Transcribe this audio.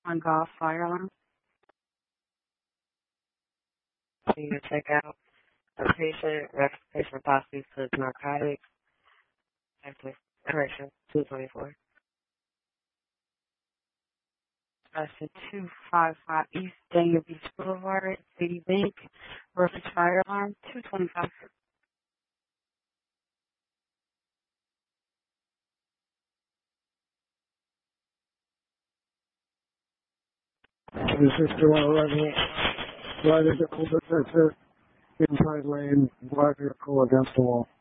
on golf fire alarm. You can check out a patient, patient possibly took narcotics, active correction, 224. Section 255 East Daniel Beach Boulevard, City Bank, reference fire alarm, 225. This is 211, right at the Colbert Center, inside lane, black vehicle against the wall.